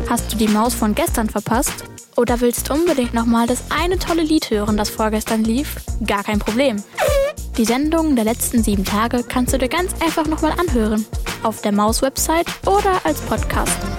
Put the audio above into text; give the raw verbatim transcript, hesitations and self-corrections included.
Hast du die Maus von gestern verpasst? Oder willst du unbedingt nochmal das eine tolle Lied hören, das vorgestern lief? Gar kein Problem. Die Sendungen der letzten sieben Tage kannst du dir ganz einfach nochmal anhören. Auf der Maus-Website oder als Podcast.